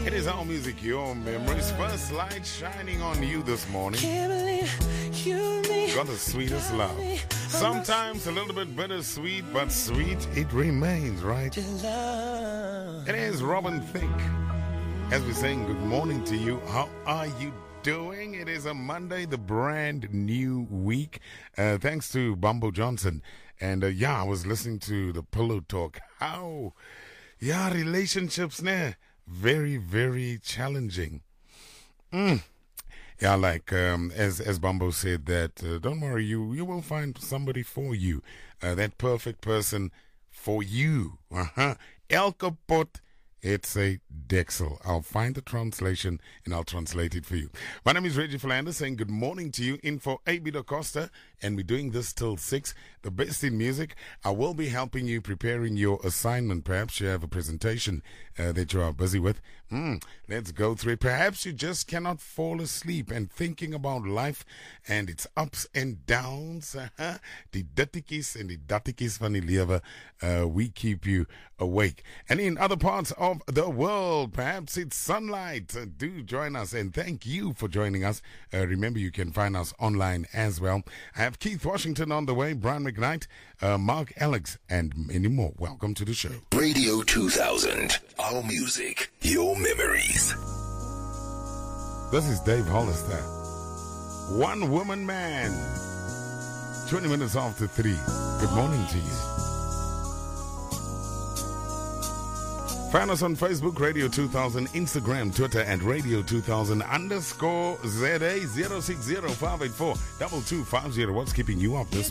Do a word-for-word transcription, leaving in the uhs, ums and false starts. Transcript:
It is our music, your memories. First light shining on you this morning. Got the sweetest love. Sometimes a little bit bittersweet, but sweet it remains, right? It is Robin Thicke. As we're saying good morning to you, how are you doing? It is a Monday, the brand new week. Uh, thanks to Bumbo Johnson. And uh, yeah, I was listening to the Pillow Talk. How, yeah, relationships, nah, very, very challenging. Mm. Yeah, like um, as as Bumbo said that, uh, don't worry, you you will find somebody for you, uh, that perfect person for you. Uh-huh. Elke pot, it's a Dexel. I'll find the translation and I'll translate it for you. My name is Reggie Philander saying good morning to you in for A B Da Costa, and we're doing this till six. The best in music. I will be helping you preparing your assignment. Perhaps you have a presentation uh, that you are busy with. Mm, let's go through it. Perhaps you just cannot fall asleep and thinking about life and its ups and downs. Uh-huh. Die dittetjies and die dattetjies van die lewe. Uh, we keep you awake. And in other parts of the world, perhaps it's sunlight. Uh, do join us, and thank you for joining us. Uh, remember, you can find us online as well. I have Keith Washington on the way, Brian McKnight, uh, Mark Alex, and many more. Welcome to the show. Radio two thousand, our music, your memories. This is Dave Hollister. One Woman Man. twenty minutes after three. Good morning to you. Find us on Facebook, Radio two thousand, Instagram, Twitter, and Radio two thousand underscore Z A zero six zero five eight four two two five zero. What's keeping you up this